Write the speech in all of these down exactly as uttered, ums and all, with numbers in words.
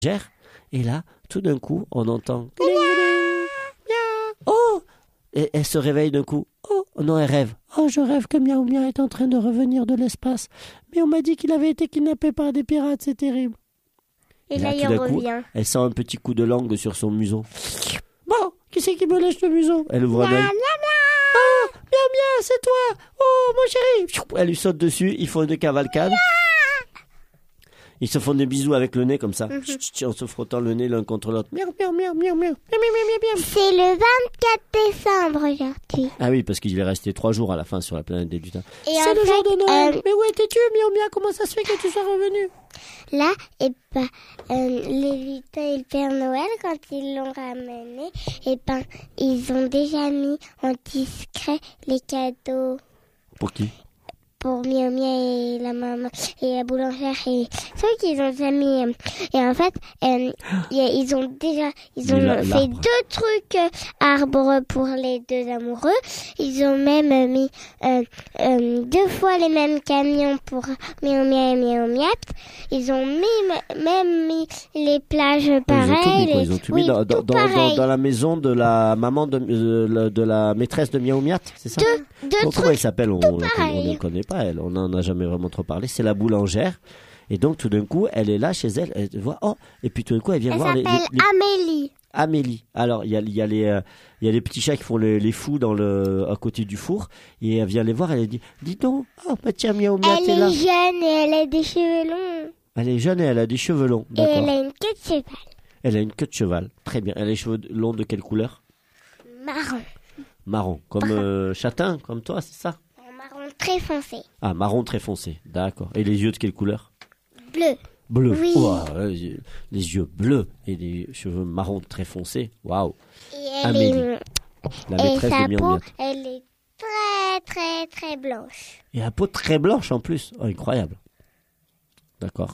Et là, tout d'un coup, on entend oh, et elle se réveille d'un coup. Oh, non, elle rêve. Oh, je rêve que Miaou Mia est en train de revenir de l'espace. Mais on m'a dit qu'il avait été kidnappé par des pirates, c'est terrible. Et, et là, là, il tout d'un coup, revient. Elle sent un petit coup de langue sur son museau. Bon, qui c'est qui me lèche le museau? Elle ouvre un œil. Oh, Miaou Mia, c'est toi. Oh, mon chéri. Elle lui saute dessus, ils font une cavalcade. Ils se font des bisous avec le nez comme ça, mm-hmm. en se frottant le nez l'un contre l'autre. Miaou, miaou, miaou, miaou, miaou, miaou. C'est le vingt-quatre décembre aujourd'hui. Ah oui, parce qu'il va rester trois jours à la fin sur la planète des lutins. Et c'est en le fait, jour de Noël. Euh... Mais où étais-tu, miaou, miaou? Comment ça se fait que tu sois revenu? Là, et ben, euh, les lutins et le Père Noël, quand ils l'ont ramené, et ben, ils ont déjà mis en discret les cadeaux. Pour qui? Pour Miaou Mia et la maman et la boulangère et ceux qu'ils ont déjà mis. Et en fait, euh, ils ont déjà ils ont la, fait deux trucs euh, arbres pour les deux amoureux. Ils ont même mis euh, euh, deux fois les mêmes camions pour Miaou Mia et Miaou Miat. Ils ont mis même mis les plages pareilles. Ils ont tout mis, ils ont tout mis dans, dans, dans, dans, dans la maison de la maman de, de, de la maîtresse de Miaou Miat, c'est ça? Deux, deux Donc, comment elle s'appelle? On ne connaît pas. Elle. On n'en a jamais vraiment trop parlé. C'est la boulangère. Et donc, tout d'un coup, elle est là chez elle. Elle voit, oh, et puis tout d'un coup, elle vient elle voir les, les, les... Amélie. Amélie. Alors, il y a, y, a les, euh, y a les petits chats qui font les, les fous dans le, à côté du four. Et elle vient les voir. Elle dit, dis donc, oh, bah tiens, Miaou Mia, t'es là. Elle est jeune et elle a des cheveux longs. Elle est jeune et elle a des cheveux longs. Et D'accord. elle a une queue de cheval. Elle a une queue de cheval. Très bien. Elle a les cheveux longs de quelle couleur? Marron. Marron. Comme euh, châtain, comme toi, c'est ça? Marron très foncé. Ah, marron très foncé, d'accord. Et les yeux de quelle couleur? Bleu. Bleu. Oui. Oh, les yeux bleus et les cheveux marron très foncés. Waouh. Et elle Amélie, est... la maîtresse et sa de Miaou peau, Mia. elle est très très très blanche. Et la peau très blanche en plus. Oh, incroyable. D'accord.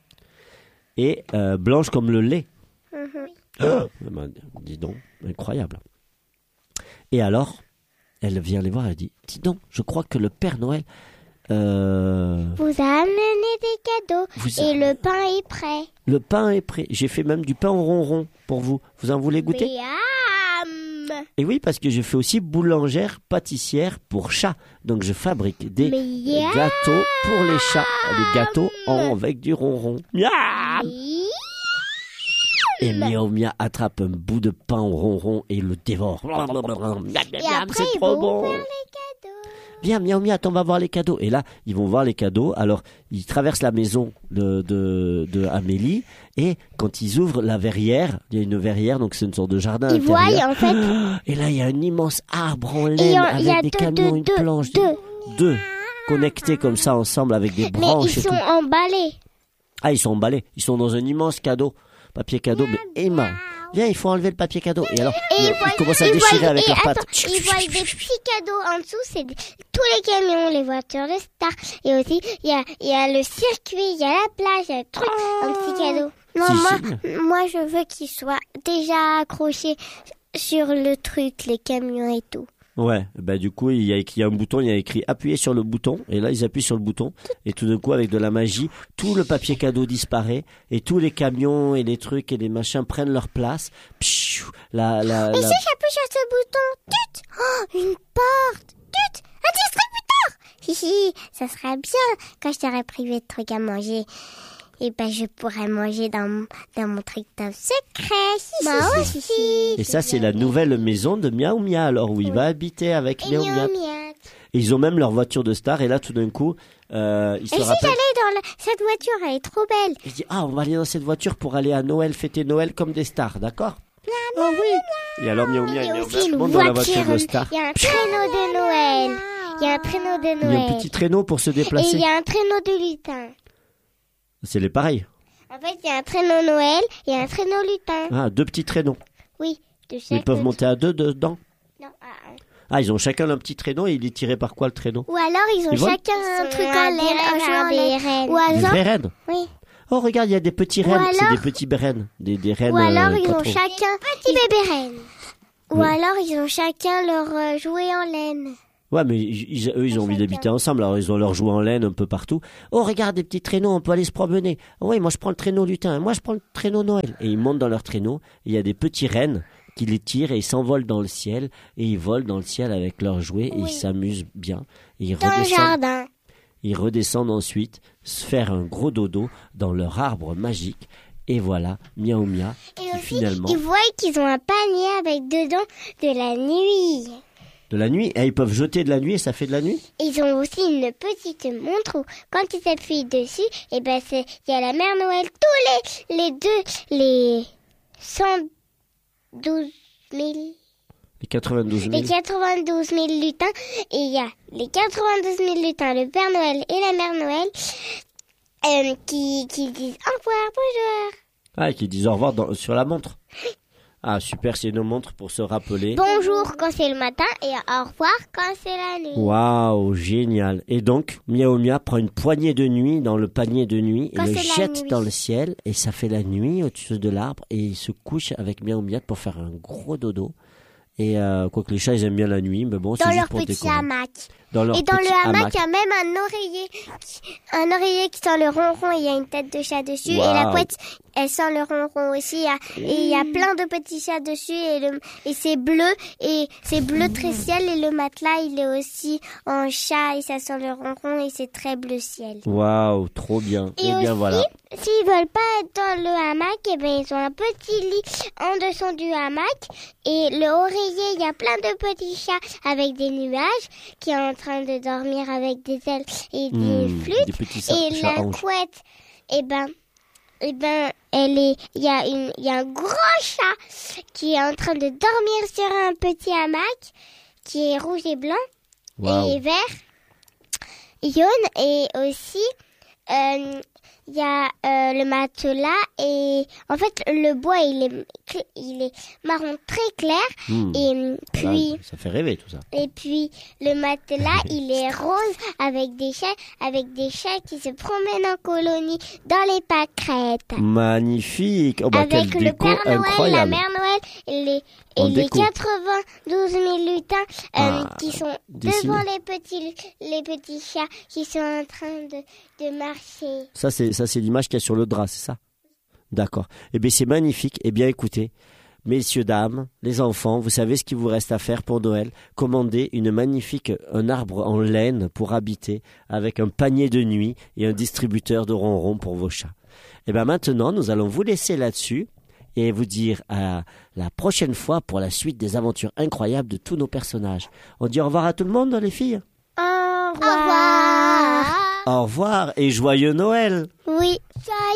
Et euh, blanche comme le lait. Mm-hmm. Oh, ben, dis donc, incroyable. Et alors, elle vient les voir, elle dit, dis donc, je crois que le Père Noël euh... vous a amené des cadeaux vous et a... le pain est prêt. Le pain est prêt. J'ai fait même du pain au ronron pour vous. Vous en voulez goûter? Miam. Et oui, parce que je fais aussi boulangère, pâtissière pour chats. Donc je fabrique des Miam. gâteaux pour les chats. Des gâteaux en, avec du ronron. Miam. Et Miaou Mia attrape un bout de pain au ronron et le dévore. Et après, c'est trop bon. Faire les cadeaux. Viens, Miaou Mia, on va voir les cadeaux. Et là, ils vont voir les cadeaux. Alors, ils traversent la maison de, de, de Amélie. Et quand ils ouvrent la verrière, il y a une verrière, donc c'est une sorte de jardin ils intérieur. Voient, en fait. Et là, il y a un immense arbre en laine en, avec des deux, camions, deux, une deux, planche. Deux. Deux. Connectés comme ça ensemble avec des branches. Mais ils et sont tout. emballés. Ah, ils sont emballés. Ils sont dans un immense cadeau. Papier cadeau, mais Emma, viens, il faut enlever le papier cadeau. Et alors, et ils, ils, voient, ils commencent à ils déchirer voient, avec leurs attends, pattes. Ils voient des petits cadeaux en dessous, c'est des, tous les camions, les voitures de star. Et aussi, il y a, il y a le circuit, il y a la plage, il y a le truc, oh. un petit cadeau. Non, si, moi, si. moi, je veux qu'ils soient déjà accrochés sur le truc, les camions et tout. Ouais, bah du coup, il y a écrit un bouton, il y a écrit appuyer sur le bouton, et là, ils appuient sur le bouton, et tout d'un coup, avec de la magie, tout le papier cadeau disparaît, et tous les camions et les trucs et les machins prennent leur place. Pshhh, la, la, Mais la... si j'appuie sur ce bouton, tut, oh, une porte, tut, un distributeur. Hihi, ça serait bien quand je t'aurais privé de trucs à manger. Et ben je pourrais manger dans, dans mon truc top secret. Moi aussi. Et ça, c'est la nouvelle maison de Miaou Mia, alors où il va habiter avec Miaou Mia. Et ils ont même leur voiture de star, et là, tout d'un coup, euh, ils se et rappellent... si j'allais dans la... cette voiture, elle est trop belle. Il dit, ah, on va aller dans cette voiture pour aller à Noël, fêter Noël comme des stars, d'accord? Oh oui. Et alors, Miaou Mia, il y a Miaou aussi Mia une montent dans la voiture, voiture de star. Il y a un traîneau de Noël. Il y a un traîneau de Noël. Il y a un petit traîneau pour se déplacer. Et il y a un traîneau de lutin. C'est les pareils. En fait, il y a un traîneau Noël et un traîneau lutin. Ah, deux petits traîneaux. Oui. De chaque Ils peuvent monter à deux dedans. Non, à un. Ah, ils ont chacun un petit traîneau et il est tiré par quoi le traîneau? Ou alors ils ont ils chacun un truc en laine, un jeu en laine. Ou alors... Des vraies rennes? Oui. Oh, regarde, il y a des petits rennes. alors... C'est des petits rennes. Des, des rennes. Ou alors euh, ils ont trop... chacun... Des petits bébés rennes. Ou oui. alors ils ont chacun leur euh, jouet en laine. Ouais, mais ils, eux, ils ont envie d'habiter ensemble. Alors, ils ont leur jouet en laine un peu partout. Oh, regarde, des petits traîneaux, on peut aller se promener. Oui, moi, je prends le traîneau lutin. Moi, je prends le traîneau Noël. Et ils montent dans leur traîneau. Il y a des petits rennes qui les tirent et ils s'envolent dans le ciel. Et ils volent dans le ciel avec leurs jouets et Oui. ils s'amusent bien. Et ils Dans le redescendent, jardin. ils redescendent ensuite se faire un gros dodo dans leur arbre magique. Et voilà, miaou mia, Et qui aussi, finalement, ils voient qu'ils ont un panier avec dedans de la nuit. de la nuit, et ils peuvent jeter de la nuit et ça fait de la nuit. Ils ont aussi une petite montre où, quand ils appuient dessus, et ben c'est, il y a la Mère Noël, tous les, les deux, les cent douze mille, Les quatre-vingt-douze les mille. quatre-vingt-douze mille lutins, et il y a les quatre-vingt-douze mille lutins, le Père Noël et la Mère Noël, euh, qui, qui disent au revoir, bonjour. Ah, et qui disent au revoir dans- sur la montre. Ah, super, c'est une montre pour se rappeler. Bonjour quand c'est le matin et au revoir quand c'est la nuit. Waouh, génial. Et donc, Miaou Mia prend une poignée de nuit dans le panier de nuit et Quand le c'est la jette nuit. dans le ciel et ça fait la nuit au-dessus de l'arbre et il se couche avec Miaou Mia pour faire un gros dodo. Et euh, quoique les chats ils aiment bien la nuit, mais bon, c'est Dans juste leur pour petit décorer. hamac. Dans leur Et dans petit le hamac, hamac. il y a même un oreiller. Un oreiller qui sent le ronron et il y a une tête de chat dessus. Et la Waouh. couette, elle sent le ronron aussi. Il y a- Et il y a plein de petits chats dessus. Et, le, et c'est bleu. Et c'est bleu très ciel. Et le matelas, il est aussi en chat. Et ça sent le ronron. Et c'est très bleu ciel. Waouh, trop bien. Et Eh bien aussi, voilà. s'ils veulent pas être dans le hamac, eh ben, ils ont un petit lit en dessous du hamac. Et le oreiller, il y a plein de petits chats avec des nuages qui est en train de dormir avec des ailes et des Hmm, flûtes. des petits sa- Et chats la anges. couette, eh ben, eh ben, elle est, il y a une, il y a un gros chat qui est en train de dormir sur un petit hamac qui est rouge et blanc Waouh. et vert, jaune et aussi euh, il y a euh, le matelas et en fait le bois il est cl- il est marron très clair Hmm. et puis Ah, ça fait rêver tout ça. et puis le matelas il est rose avec des chats avec des chats qui se promènent en colonie dans les pâquerettes. Magnifique. Oh, bah, Avec quelle le déco Père Noël, la incroyable. Mère Noël et les, En et les déco. quatre-vingt-douze mille lutins euh, Ah, qui sont dessiné. devant les petits, les petits chats qui sont en train de, de marcher. Ça, c'est, ça, c'est l'image qu'il y a sur le drap, c'est ça? D'accord. Eh bien, c'est magnifique. Eh bien, écoutez, messieurs, dames, les enfants, vous savez ce qu'il vous reste à faire pour Noël. Commandez une magnifique, un arbre en laine pour habiter avec un panier de nuit et un distributeur de ronron pour vos chats. Eh bien, maintenant, nous allons vous laisser là-dessus et vous dire à la prochaine fois pour la suite des aventures incroyables de tous nos personnages. On dit au revoir à tout le monde, les filles? Au revoir. Au revoir et joyeux Noël! Oui.